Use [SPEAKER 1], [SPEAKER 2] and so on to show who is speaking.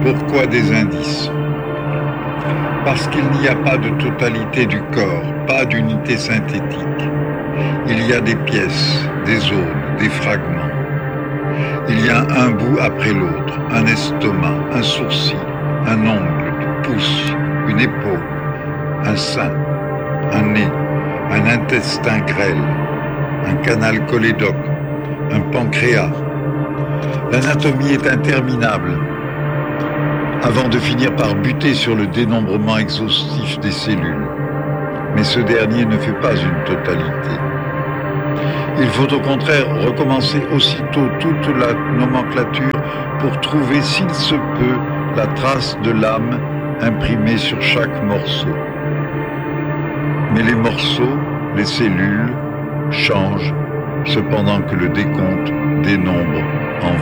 [SPEAKER 1] Pourquoi des indices? Parce qu'il n'y a pas de totalité du corps, pas d'unité synthétique. Il y a des pièces, des zones, des fragments. Il y a un bout après l'autre, un estomac, un sourcil, un ongle, du pouce, une épaule, un sein, un nez, un intestin grêle, un canal cholédoque, un pancréas. L'anatomie est interminable, avant de finir par buter sur le dénombrement exhaustif des cellules. Mais ce dernier ne fait pas une totalité. Il faut au contraire recommencer aussitôt toute la nomenclature pour trouver, s'il se peut, la trace de l'âme imprimée sur chaque morceau. Mais les morceaux, les cellules, changent, cependant que le décompte dénombre en